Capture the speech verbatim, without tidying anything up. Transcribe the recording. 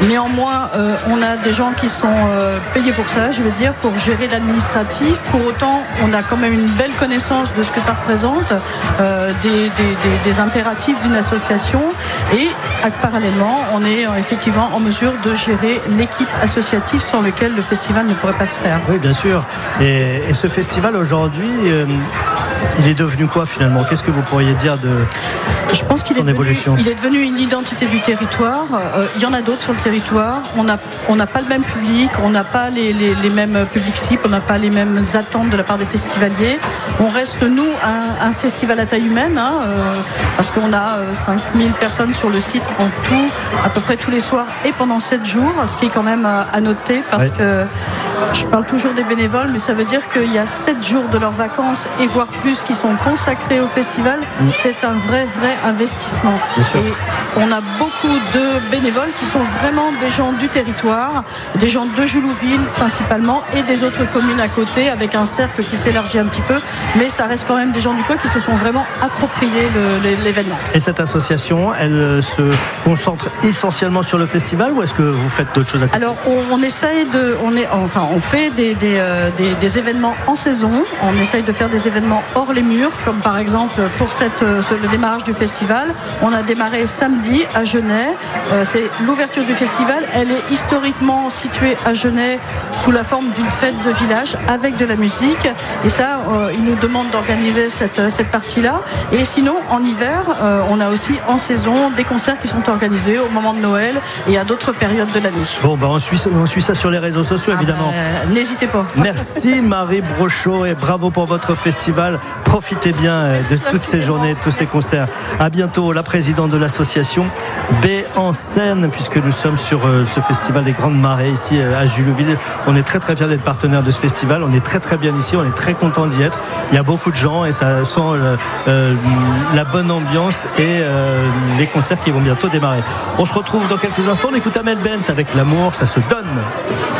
Néanmoins, euh, on a des gens qui sont euh, payés pour ça, je veux dire, pour gérer l'administratif. Pour autant, on a quand même une belle connaissance de ce que ça représente, euh, des, des, des, des impératifs d'une association. Et euh, parallèlement, on est euh, effectivement en mesure de gérer l'équipe associative sans laquelle le festival ne pourrait pas se faire. Oui, bien sûr. Et, et ce festival aujourd'hui, euh, il est devenu quoi finalement ? Qu'est-ce que vous pourriez dire de Je pense qu'il son est devenu, évolution ? Il est devenu une identité du territoire. Euh, il y en a d'autres sur le territoire. On n'a on n'a pas le même public, on n'a pas les, les, les mêmes publics cibles, on n'a pas les mêmes attentes de la part des festivaliers. On reste, nous, un, un festival à taille humaine, hein, euh, parce qu'on a euh, cinq mille personnes sur le site en tout, à peu près tous les soirs et pendant sept jours, ce qui est quand même à, à noter, parce ouais. que je parle toujours des bénévoles, mais ça veut dire qu'il y a sept jours de leurs vacances et voire plus qui sont consacrés au festival. Mmh. C'est un vrai, vrai investissement. Et on a beaucoup de bénévoles qui sont vraiment des gens du territoire, des gens de Julouville principalement et des autres communes à côté, avec un cercle qui s'élargit un petit peu, mais ça reste quand même des gens du coin qui se sont vraiment appropriés le, l'événement. Et cette association, elle se concentre essentiellement sur le festival ou est-ce que vous faites d'autres choses à côté ? Alors on, on essaye de, on est, enfin on fait des, des, euh, des, des événements en saison, on essaye de faire des événements hors les murs, comme par exemple pour cette, ce, le démarrage du festival, on a démarré samedi à Genêt, euh, c'est l'ouverture du festival, elle est historiquement située à Genêt sous la forme d'une fête de village avec de la musique, et ça euh, ils nous demandent d'organiser cette, cette partie-là, et sinon en hiver euh, on a aussi en saison des concerts qui sont organisés au moment de Noël et à d'autres périodes de l'année. Bon bah on suit, on suit ça sur les réseaux sociaux ah évidemment. Bah, n'hésitez pas. Merci Marie Brochot et bravo pour votre festival. Profitez bien Merci de toutes ces journées, de tous ces concerts. À bientôt, la présidente de l'association B en Seine, puisque nous sommes sur euh, ce festival des Grandes Marées ici euh, à Julouville. On est très très fiers d'être partenaire de ce festival. On est très très bien ici, on est très content d'y être. Il y a beaucoup de gens et ça sent euh, euh, la bonne ambiance et euh, les concerts qui vont bientôt démarrer. On se retrouve dans quelques instants. On écoute Amel Bent avec L'amour, ça se donne.